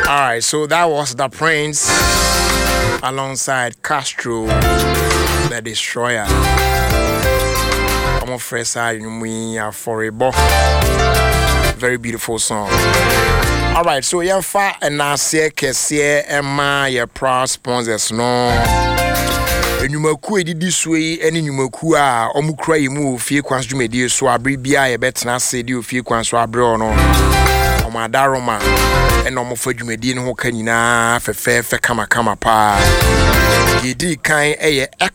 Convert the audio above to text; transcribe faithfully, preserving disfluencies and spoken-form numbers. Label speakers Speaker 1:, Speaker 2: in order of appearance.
Speaker 1: Alright, so that was the Prince alongside Castro, the Destroyer. I'm a fresh side, we are for a bo. Very beautiful song. Alright, so you're far and I say, Kessie, Emma, your proud sponsors, no. And you make it this way, and you make you are omukra move, few quants you may do so. I breathe be I bet not say you few quants so abroad no. On my daroma, and no more for you may deal who can enough a fair for kama kama pa. Ye did kind a